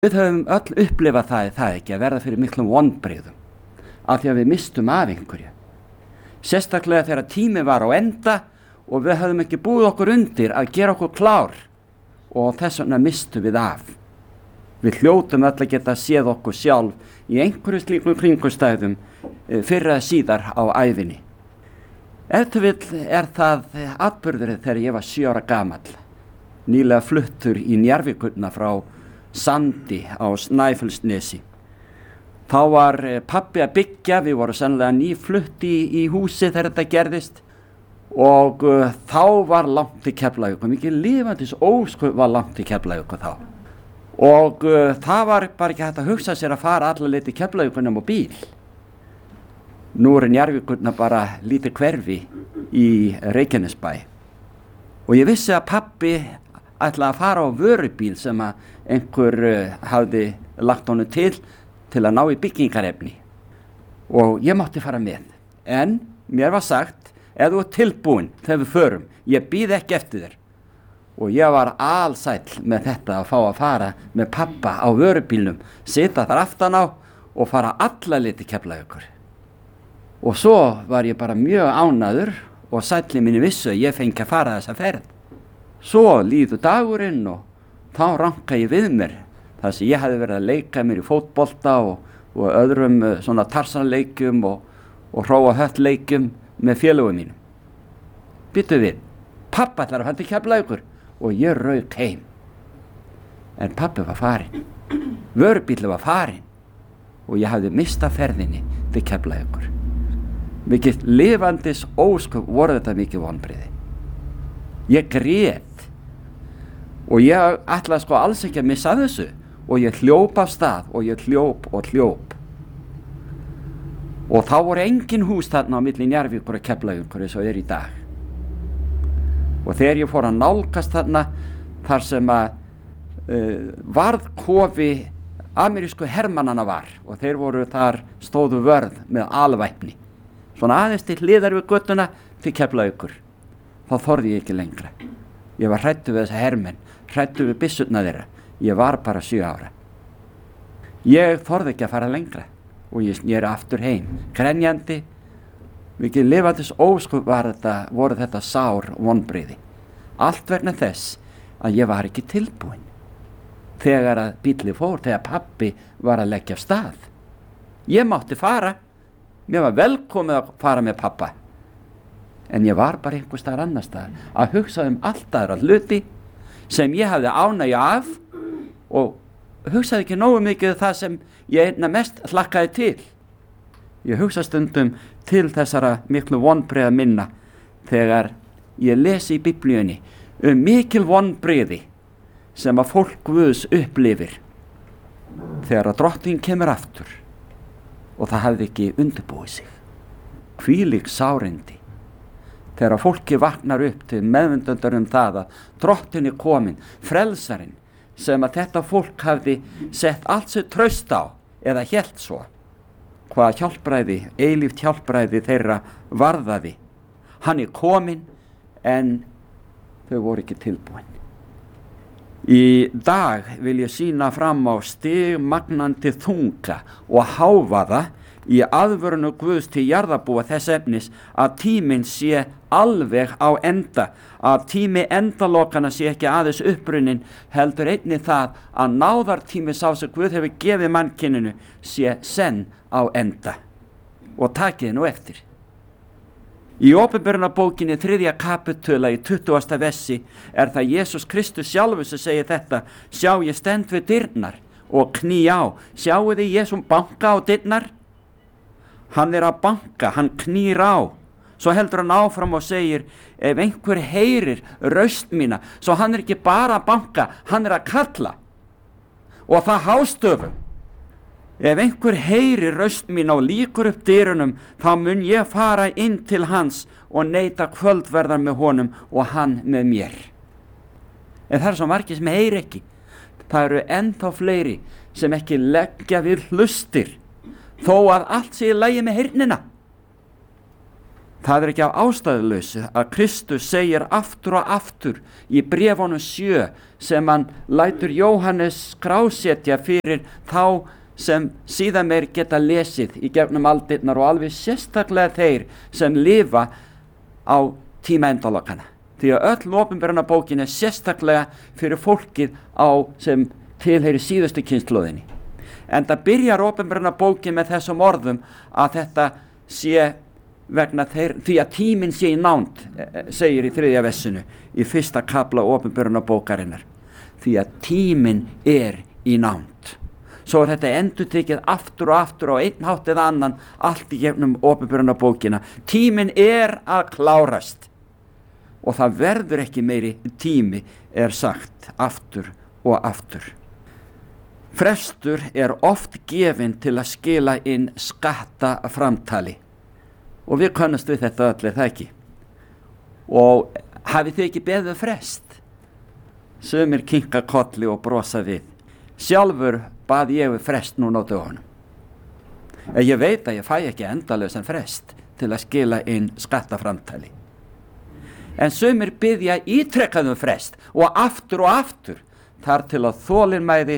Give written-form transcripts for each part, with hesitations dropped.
Við höfum öll upplifað það ekki að verða fyrir miklum vonbrigðum af því að við mistum af einhverju. Sérstaklega þegar tími var á enda og við höfum ekki búið okkur undir að gera okkur klár og þess vegna mistum við af. Við hljótum öll að geta séð okkur sjálf í einhverju slíkum kringumstæðum fyrr eða síðar á ævinni. Ef til vill það atburður þegar ég var 7 ára gamall, nýlega fluttur í Njarðvíkurna frá Sandi á Snæfellsnesi. Þá var pabbi að byggja, við vorum sennilega nýflutt í húsi þegar þetta gerðist og þá var langt til Keflavíkur, mikið lifandis ósköp var langt til Keflavíkur þá. Og það var bara ekki hægt að hugsa sér að fara alla leið til Keflavíkur nema á bíl. Nú Njarðvíkurna bara lítið hverfi í Reykjanesbæ. Og ég vissi að pabbi ætlaði að fara á vörubíl sem að einhver hafði lagt honum til að ná í byggingarefni. Og ég mátti fara með. En mér var sagt, ef þú ert tilbúin þegar við förum, ég bíð ekki eftir þér. Og ég var alsæll með þetta að fá að fara með pappa á vörubílnum, sitja þar aftan á og fara alla leið til Keflavíkur. Og svo var ég bara mjög ánægður og sæll í minni vissu að ég fengi að fara þessa ferð. Svo líður dagurinn og þá ranka ég við mér þar sem ég hafði verið að leika mér í fótbolta og öðrum svona tarsanleikjum og hróa höttleikjum með félögum mínum. Býttu við, pappa ætlar að fara til Keflavíkur og ég rauk heim. En pappi var farinn, vörubíll var farinn og ég hafði mistað ferðinni til Keflavíkur. Mikið lifandis ósköp voru þetta mikið vonbrigði. Ég grét og ég ætlaði alls ekki að missa þessu og ég hljóp af stað og ég hljóp. Og þá voru engin hús þarna á milli Njarðvíkur og Keflavíkur eins og í dag. Og þegar ég fór að nálgast þarna þar sem að varðkofi amerísku hermannanna var og þeir voru þar stóðu vörð með alvæpni. Svona aðeins til hliðar við göttuna til Keflavíkur. Þá þorði ég ekki lengra. Ég var hræddur við þessa hermenn, hræddur við byssurnar þeirra. Ég var bara 7 ára. Ég þorði ekki að fara lengra og ég sneri aftur heim, grenjandi. Mikið lifandis ósköp voru þetta sár vonbrigði. Allt vegna þess að ég var ekki tilbúin. Þegar að bíllinn fór, þegar pabbi var að leggja af stað. Ég mátti fara. Mér var velkomið að fara með pappa. En ég var bara einhvers staðar annars staðar að hugsa allt aðra hluti sem ég hafði ánægju af og hugsaði ekki nógu mikið það sem ég einna mest hlakkaði til. Ég hugsa stundum til þessara miklu vonbrigða minna þegar ég lesi í Biblíunni mikil vonbrigði sem að fólk Guðs upplifir þegar að drottinn kemur aftur og það hafði ekki undirbúið sig. Hvílík sárindi. Þegar fólki vaknar upp til meðvindundar það að drottinn er kominn, frelsarinn, sem að þetta fólk hafði sett allt sér traust á eða hélt svo. Hvað hjálpræði, eilíft hjálpræði þeirra varðaði. Hann er kominn en þau voru ekki tilbúin. Í dag vil ég sýna fram á stigmagnandi þunga og hávaða í aðvörunu Guðs til jarðarbúa þess efnis að tíminn sé alveg á enda, að tími endalokana sé ekki aðeins upprunnin, heldur einnig það að náðartími sá sem Guð hefur gefið mannkyninu sé senn á enda. Og takið nú eftir. Í Opinberunarbókinni 3. kapitula í 20. versi er það Jesús Kristus sjálfur sem segir þetta: sjá, ég stend við dyrnar og kný á. Sjáu þið Jesúm banka á dyrnar? Hann er að banka, hann knýr á. Svo heldur hann áfram og segir: ef einhver heyrir raust mína, svo hann er ekki bara að banka, hann er að kalla. Og það hástöfum. Ef einhver heyrir raust mína og lýkur upp dyrunum, þá mun ég fara inn til hans og neita kvöldverðar með honum og hann með mér. En það er svo margir sem heyri ekki. Það eru ennþá fleiri sem ekki leggja við hlustir, þó að allt sé í lagi með heyrnina. Það ekki af ástæðulausu að Kristus segir aftur og aftur í bréfunum 7 sem hann lætur Jóhannes skrásetja fyrir þá sem síðan meir geta lesið í gegnum aldirnar og alveg sérstaklega þeir sem lifa á tíma endalokana. Því að öll opinberana bókin sérstaklega fyrir fólkið sem tilheyrir síðustu kynslóðinni. En það byrjar opinberana bókin með þessum orðum að þetta sé vegna því að tíminn sé í nánd, segir í 3. versinu í 1. kafla opinberana bókarinnar. Því að tíminn í nánd. Svo þetta endurtekið aftur og aftur á einn hátt eða annan allt í gegnum opinberana bókina. Tíminn að klárast og það verður ekki meiri tími sagt aftur og aftur. Frestur oft gefinn til að skila inn skattaframtali og við könnumst við þetta öll, það ekki? Og hafið þið ekki beðið frest? Sumir kinka kolli og brosa við. Sjálfur bað ég við frest núna á dögunum. Ég veit að ég fæ ekki endalausan frest til að skila inn skattaframtali. En sumir biðja ítrekkaðum frest og aftur þar til að þolinmæði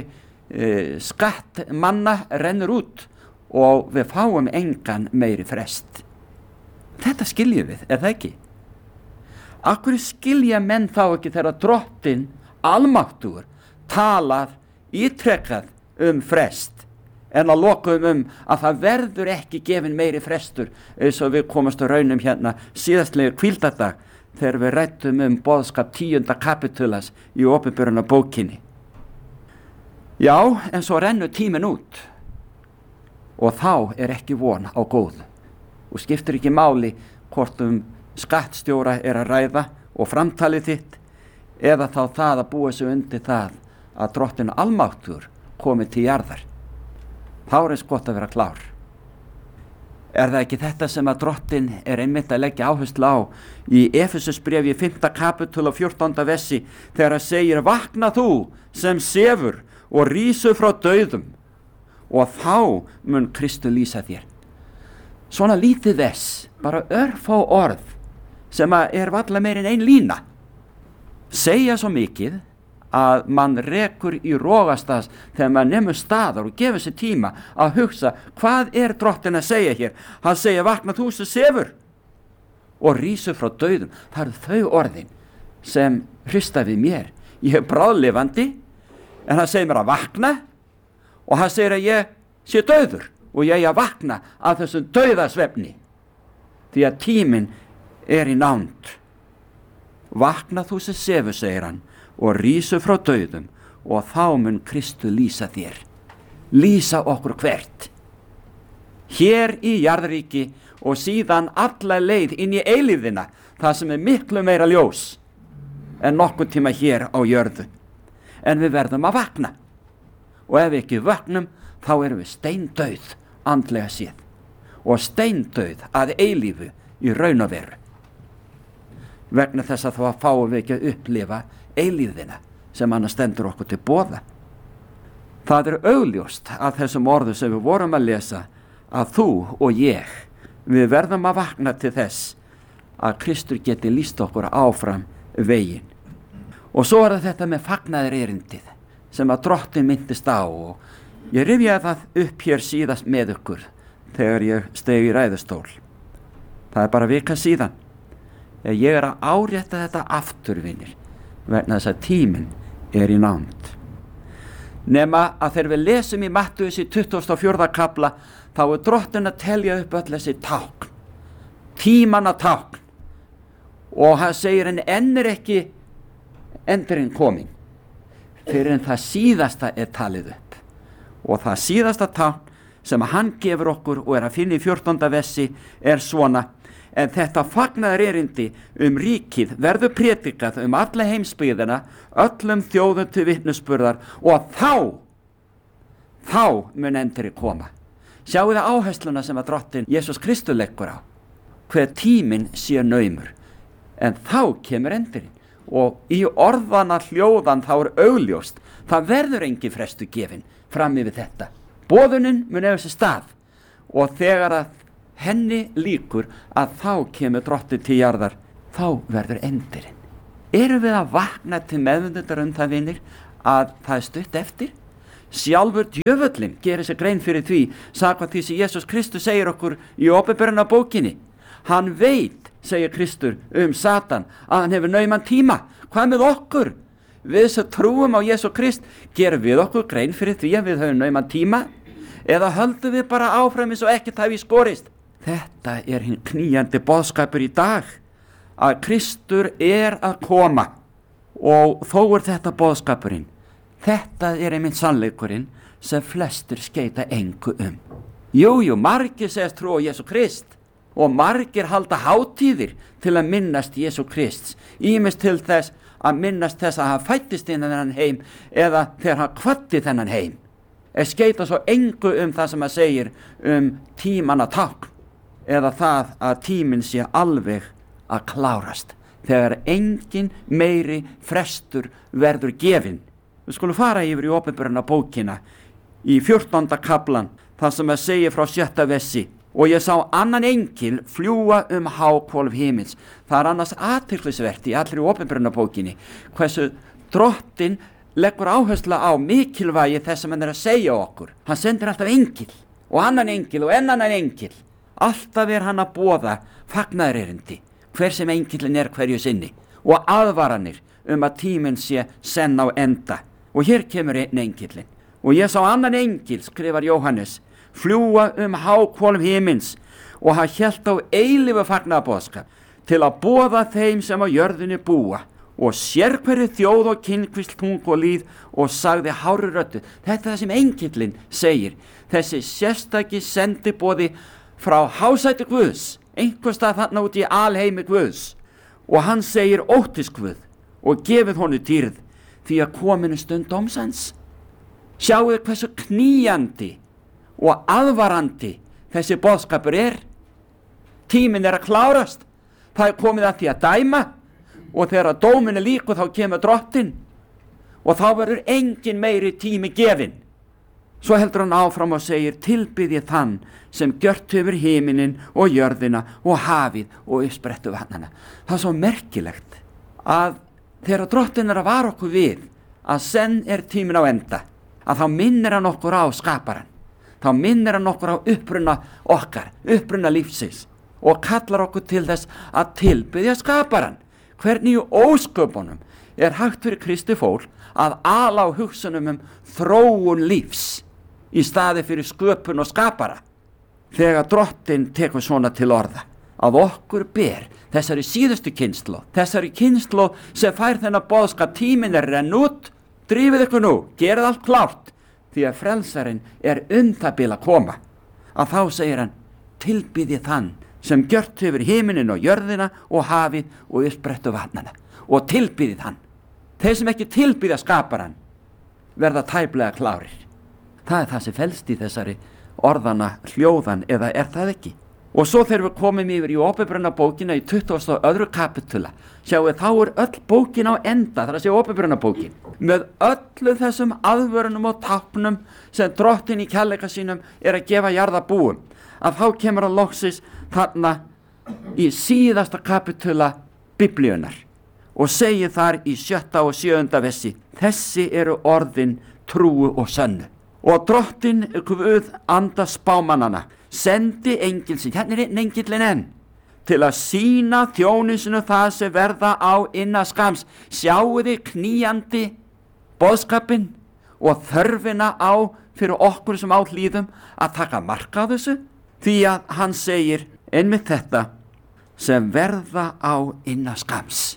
skattmanna rennur út og við fáum engan meiri frest. Þetta skiljum við, það ekki? Af hverju skilja menn þá ekki þegar Drottinn almáttugur talað ítrekkað frest en að lokum að það verður ekki gefin meiri frestur eins og við komast á raunum hérna síðastlega hvíldardag þegar við ræddum boðskap 10. kapitulas í opinberana bókinni. Já, en svo rennur tíminn út og þá ekki von á góðu og skiptir ekki máli hvort skattstjóra að ræða og framtalið þitt eða þá það að búa sig undir það að Drottinn almáttugur komi til jarðar. Þá eins gott að vera klár. Það ekki þetta sem að Drottinn einmitt að leggja áherslu á í Efesusbréfi 5. kapítul og 14. versi þegar að segir vakna þú sem sefur og rísu frá dauðum og þá mun Kristur lýsa þér. Svona lítið þess, bara örfá orð sem að varla meir en ein lína. Segja svo mikið að mann rekur í rogastans þegar mann nemur staðar og gefur sér tíma að hugsa hvað Drottinn að segja hér. Hann segir vakna þú sem sefur og rísu frá dauðum. Það eru þau orðin sem hrista við mér. Ég bráðlifandi en hann segir mér að vakna og hann segir að ég sé dauður og ég að vakna af þessum dauðasvefni því að tíminn í nánd. Vakna þú sem sefur, segir hann, og rísu frá dauðum og þá mun Kristur lýsa þér. Lýsa okkur hvert? Hér í jarðríki og síðan alla leið inn í eilífðina, það sem miklu meira ljós en nokkurn tíma hér á jörðu. En við verðum að vakna og ef við ekki vaknum þá erum við steindauð andlega séð og steindauð að eilífu í raun og veru. Vegna þess að þá fáum við ekki að upplifa eilífðina sem hann stendur okkur til boða. Það augljóst að þessum orðum sem við vorum að lesa að þú og ég, við verðum að vakna til þess að Kristur geti lýst okkur áfram veginn. Og svo þetta með fagnaðar erindið sem að Drottinn minntist á og ég rifjaði það upp hér síðast með ykkur þegar ég steig í ræðustól. Það bara vika síðan. Ég að árétta þetta aftur, vinir, vegna þess að tíminn í nánd. Nema að þegar við lesum í Mattheus í 24. kafla þá Drottinn að telja upp öll þessi tákn, tímanna tákn og hann segir en enn ekki endurinn komin fyrir en það síðasta talið upp og það síðasta tákn sem hann gefur okkur og að finna í 14. versi svona: en þetta fagnaðar erindi ríkið verður predikað alla heimsbyggðina, öllum þjóðum til vitnisburðar og þá mun endurinn koma. Sjáu það áhersluna sem að Drottinn Jesús Kristur leggur á, hver tíminn sé naumur, en þá kemur endurinn og í orðana hljóðan þá augljóst, það verður engin frestu gefin fram yfir þetta. Boðunin mun eiga sér stað og þegar að henni líkur að þá kemur drottinn til jarðar, þá verður endirinn. Erum við að vakna til meðvindundar það, vinir, að það er stutt eftir? Sjálfur djöfullinn gerir sér grein fyrir því, samkvæmt því sem Jesús Kristus segir okkur í Åpenbarunarbókinni. Hann veit, segir Kristur Satan, að hann hefur nauman tíma. Hvað með okkur? Við sem trúum á Jesú Krist, gerum við okkur grein fyrir því að við höfum nauman tíma? Eða höldum við bara áfram eins og ekkert hafi skorist? Þetta er hinn knýjandi boðskapur í dag, að Kristur er að koma, og þó er þetta boðskapurinn. Þetta er einmitt sannleikurinn sem flestir skeita engu Jú, margir segist trú á Jesú Krist og margir halda hátíðir til að minnast Jesú Krists, ýmist til þess að minnast þess að hann fæddist inn þennan heim eða þegar hann kvaddi þennan heim. Skeita svo engu það sem að segir tímanna tákn eða það að tíminn sé alveg að klárast þegar engin meiri frestur verður gefinn. Við skulum fara yfir í Åpenbarunarbókina í 14. kaflan þar sem að segja frá 7. versi. Og ég sá annan engil fljúga háhvolf himins. Það er annars athyglisvert í allri Åpenbarunarbókinni hversu drottinn leggur áherslu á mikilvægi þess sem hann er að segja okkur. Hann sendir alltaf engil og annan engil og enn annan engil. Alltaf er hann að boða fagnaðarerindi, hver sem engillin er hverju sinni, og aðvaranir að tíminn sé senn á enda. Og hér kemur einn engillin. Og ég sá annan engil, skrifar Jóhannes, fljúga háhvolf himins, og hann hélt á eilífu fagnaðarboðskap til að boða þeim sem á jörðinni búa, og sérhverju þjóð og kynnkvísl, tungu og lýð, og sagði hárri röddu. Þetta er það sem engillin segir, þessi sérstaki sendiboði frá hásæti Guðs, einhvers stað þarna út í alheimi Guðs, og hann segir óttist Guð og gefið honum dýrð, því að kominu stund dómsins. Sjáuð hversu knýjandi og aðvarandi þessi boðskapur er. Tíminn er að klárast, það er komið að því að dæma, og þegar að dóminn er líkur þá kemur drottinn, og þá verður engin meiri tími gefinn. Svo heldur hann áfram og segir, tilbiðið þann sem gjört hefur himinin og jörðina og hafið og uppsprettu vatnana. Það er svo merkilegt að þegar drottinn er að vara okkur við að senn er tíminn á enda, að þá minnir hann okkur á skaparan, þá minnir hann okkur á uppruna okkar, uppruna lífsins, og kallar okkur til þess að tilbiðja skaparan. Hvernig í ósköpunum er hægt fyrir Kristi fólk að ala á hugsunum þróun lífs í staði fyrir sköpun og skapara? Þegar drottinn tekur svona til orða, að okkur ber þessari síðustu kynslóð, þessari kynslóð sem fær þennan boðskap, tíminn er renn út, drífið ykkur nú, gerið allt klárt, því að frelsarinn er það bil að koma. Að þá segir hann, tilbiðið þann sem gjört hefur himinin og jörðina og hafið og uppsprettu vatnana, og tilbiðið hann. Þeir sem ekki tilbiðja skaparan verða tæplega klárir. Það er það sem felst í þessari orðana hljóðan, eða er það ekki? Og svo þegar við komum yfir í Åpenbarunarbókina í 22. kapitula, sjáum við þá er öll bókin á enda, það er að segja Åpenbarunarbókin, með öllu þessum aðvörunum og táknum sem drottinn í kærleika sínum er að gefa jarðarbúum, að þá kemur að loksis þarna í síðasta kapitula Biblíunar og segir þar í 7. og 7. versi, þessi eru orðin trúu og sönnu. Og drottinn Guð anda spámannana sendi engilsinn, hérna er einn engillin enn, til að sýna þjónusinu það sem verða á innan skams. Sjáuði knýjandi boðskapinn og þörfina á fyrir okkur sem á hlýðum að taka marka á þessu, því að hann segir einmitt þetta, sem verða á innan skams.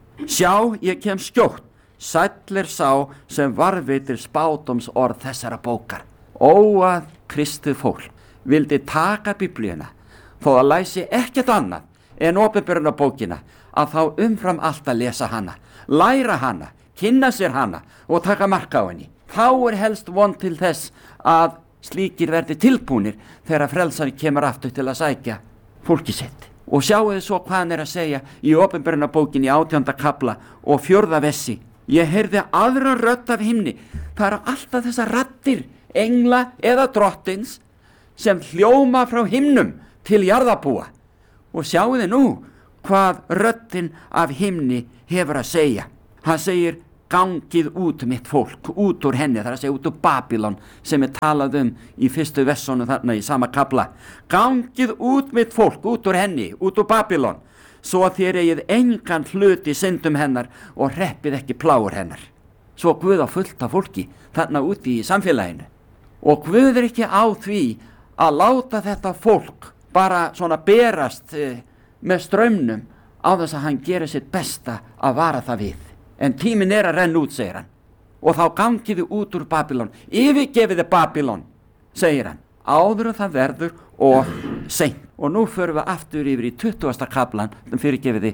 Sjá, ég kem skjótt, sæll er sá sem varðveitir spádóms orð þessara bókar. Ó að kristið fólk vildi taka Biblíuna, þó að læsi ekkert annað en Åpenbarunarbókina, að þá umfram allt að lesa hana, læra hana, kynna sér hana og taka marka á henni. Þá er helst von til þess að slíkir verði tilbúnir þegar frelsari kemur aftur til að sækja fólki sitt. Og sjáu þið svo hvað hann er að segja í Åpenbarunarbókinni í 18. kafla og 4. versi. Ég heyrði aðra rödd af himni. Það eru alltaf þessar raddir, engla eða drottins, sem hljóma frá himnum til jarðarbúa. Og sjáu þið nú hvað röddin af himni hefur að segja. Hann segir, gangið út mitt fólk, út úr henni, það er að segja út úr Babylon, sem talað í fyrstu versónu þarna í sama kafla. Gangið út mitt fólk, út úr henni, út úr Babylon, svo að þér eigið engan hlut í syndum hennar og hreppið ekki plágur hennar. Svo Guð á fullt af fólki þarna úti í samfélaginu. Og Guð er ekki á því að láta þetta fólk bara svona berast með straumnum á þess að hann gerir sitt besta að vara það við. En tíminn er að renna út, segir hann. Og þá gangiði út úr Babylon, yfirgefiði Babylon, segir hann. Áður en það verður og seint. Og nú förum við aftur yfir í 20. kaplan, fyrirgefiði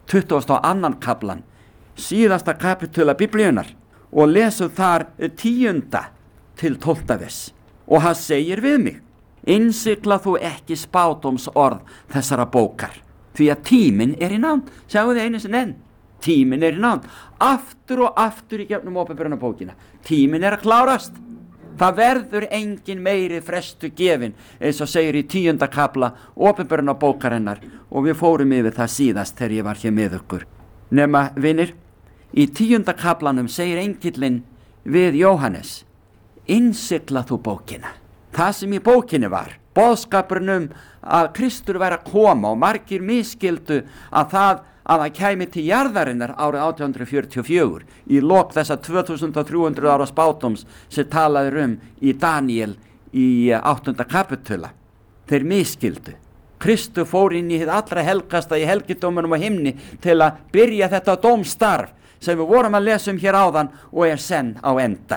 22. kaplan, síðasta kapitula Biblíunar, og lesum þar 10. til 12. vers. Og hann segir við mig, innsigla þú ekki spádóms orð þessara bókar, því að tíminn er í nánd. Sjáu þið einu sinni enn. Tíminn er í nánd, aftur og aftur í gegnum Opinberunarbókina. Tíminn er að klárast. Það verður engin meiri frestu gefin, eins og segir í 10. kapla Opinberunarbókarinnar, og við fórum yfir það síðast þegar ég var hér með ykkur. Nema, vinir, í 10. kaplanum segir engillinn við Jóhannes, innsigla þú bókina. Það sem í bókinni var, boðskapurinn að Kristur væri að koma, og margir misskildu að það kæmi til jarðarinnar árið 1844 í lok þessa 2300 ára spádóms sem talaður í Daniel í 8. kapitula. Þeir misskildu. Kristur fór inn í hið allra helgasta í helgidómunum á himni til að byrja þetta dómstarf sem við vorum að lesa hér áðan og er senn á enda.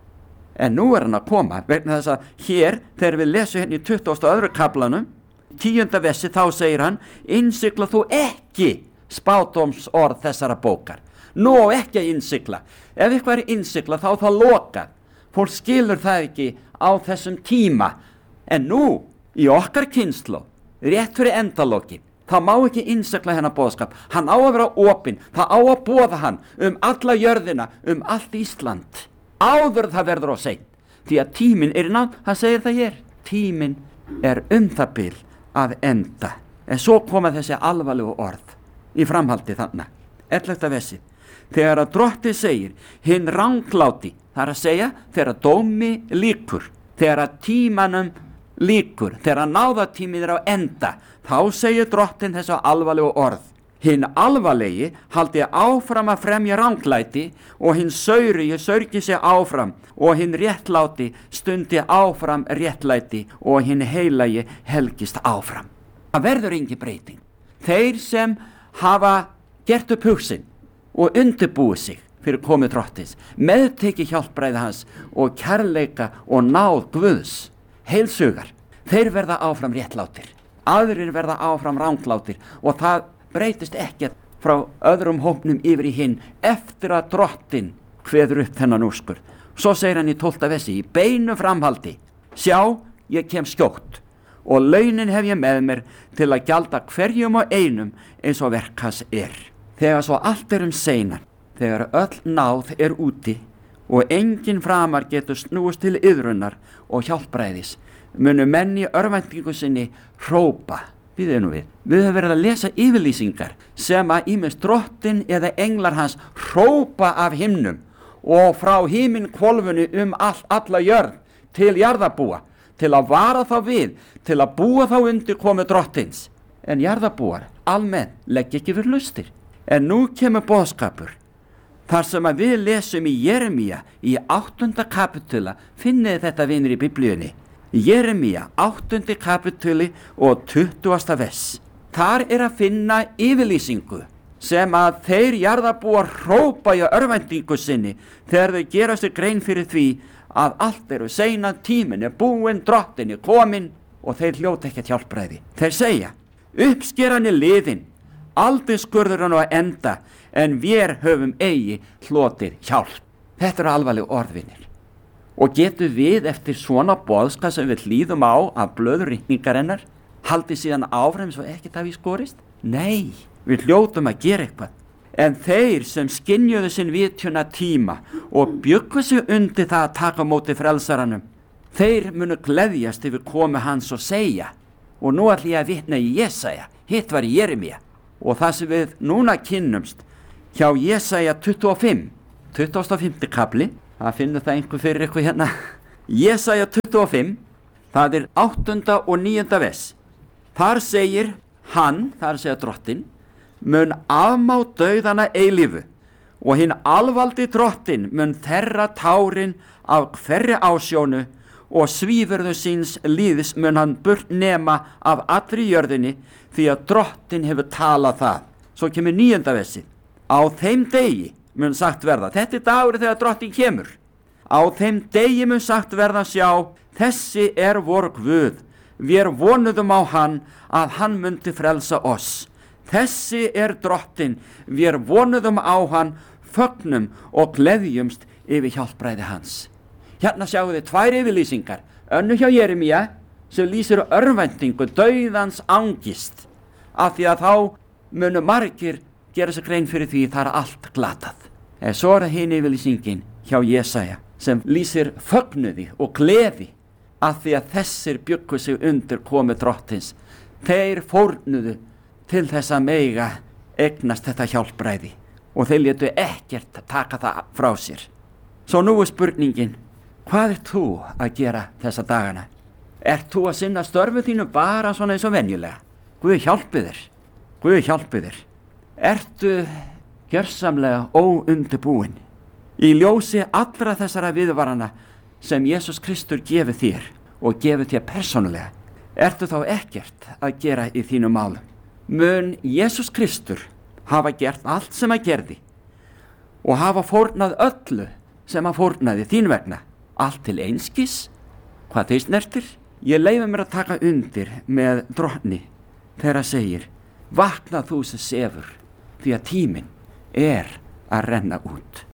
En nú er hann að koma vegna þess að hér, þegar við lesum hérna í 22. kaplanum, 10. versi, þá segir hann, innsigla þú ekki spádóms orð þessara bókar. Nú ekki að innsigla. Ef eitthvað er innsigla þá það lokað. Fólk skilur það ekki á þessum tíma. En nú, í okkar kynslóð, rétt fyrir endalokin, það má ekki innsigla hennar boðskap. Hann á að vera opinn. Það á að boða hann alla jörðina, allt Ísland. Áður það verður á seint. Því að tíminn er í nánd, hann segir það hér. Tíminn er það bil að enda. En svo koma þessi alvarlegu orð í framhaldi þarna. 11. versi. Þegar að drottinn segir, hinn rangláti, það er að segja, þegar dómi lýkur, þegar að tímanum lýkur, þegar að náðatíminn er á enda, þá segir drottinn þessu alvarlegu orð. Hinn alvarlegi haldi áfram að fremja ranglæti og hinn saurgi sig áfram og hinn réttláti stundi áfram réttlæti og hinn heilagi helgist áfram. Það verður engin breyting. Þeir sem hafa gert upp hugsin og undirbúið sig fyrir komið drottins, meðteki hjálpræði hans og kærleika og náð Guðs, heilsugar, þeir verða áfram réttlátir, aðrir verða áfram ranglátir og það breytist ekkert frá öðrum hópnum yfir í hinn eftir að drottinn kveður upp þennan úrskurð. Svo segir hann í 12. versi, í beinu framhaldi, sjá, ég kem skjótt og launin hef ég með mér til að gjalda hverjum og einum eins og verk hans er. Þegar svo allt er seinan, þegar öll náð er úti og engin framar getur snúist til iðrunar og hjálpræðis, munu menn í örvæntingu sinni hrópa. Við höfum verið að lesa yfirlýsingar sem að ýmist drottinn eða englar hans hrópa af himnum og frá himinhvolfinu alla jörð til jarðarbúa, til að vara þá við, til að búa þá undir komu drottins. En jarðarbúar, almenn, legg ekki fyrir lustir. En nú kemur boðskapur, þar sem að við lesum í Jeremía í 8. kapitula, finnið þetta vinir í Biblíunni. Jeremía, 8. kapituli og 20. vers. Þar er að finna yfirlýsingu sem að þeir jarðarbúar hrópa í örvæntingu sinni þegar þau gera sér grein fyrir því að allt seinan, tíminn er búinn, drottinn er kominn og þeir hljóta ekki hjálpræði. Þeir segja, uppskeran er liðin, aldurskurðurinn á enda, en vér höfum eigi hlotið hjálp. Þetta eru alvarleg orðvinir. Og getum við eftir svona boðskap sem við hlýðum á af blöður ritningarinnar, haldið síðan áfram svo ekkert hafi skorist? Nei, við hljótum að gera eitthvað. En þeir sem skynjuðu sinn vitjuna tíma og bjuggu sig undir það að taka á móti frelsaranum, þeir munu gleðjast yfir komu hans og segja, og nú ætla ég að vitna í Jesaja, hitt var í Jeremía. Og það sem við núna kynnumst hjá Jesaja 25. kapli, það finnur það einhver fyrir ykkur hérna. Jesaja 25, það 8. og 9. vers. Þar segir hann, þar segir drottin, mun afmá dauðana eilífu, og hinn alvaldi drottin mun þerra tárin af hverri ásjónu, og svífurðu síns líðis mun hann burt nema af allri jörðinni, því að drottin hefur talað það. Svo kemur 9. versi. Á þeim degi mun sagt verða, þetta dagur þegar drottin kemur. Á þeim degi mun sagt verða, sjá, þessi vor Guð, við vonuðum á hann að hann myndi frelsa oss. Þessi drottin, við vonuðum á hann, fögnum og gleðjumst yfir hjálpræði hans. Hérna sjáum við 2 yfirlýsingar, önnu hjá Jeremía sem lýsir örvæntingu, dauðans angist, af því að þá munu margir gera sér grein fyrir því það allt glatað. Svo hinn yfirlýsingin hjá Jesaja sem lýsir fögnuði og gleði, af því að þessir bjuggu sig undir komu drottins. Þeir fórnuðu til þess að mega eignast þetta hjálpræði og þeir létu ekkert taka það frá sér. Svo nú spurningin, hvað þú að gera þessa dagana? Þú að sinna störfu þínu bara svona eins og venjulega? Guð hjálpi þér, Guð hjálpi þér. Ertu gjörsamlega óundibúin í ljósi allra þessara viðvarana sem Jesús Kristur gefur þér og gefur þér persónulega? Ertu þá ekkert að gera í þínum málum? Mun Jesús Kristur hafa gert allt sem hann gerði og hafa fórnað öllu sem hann fórnaði þín vegna, allt til einskis? Hvað þau snertir? Ég leyfi mér að taka undir með drottni þegar segir, vakna þú sem sefur, því að tíminn að renna út.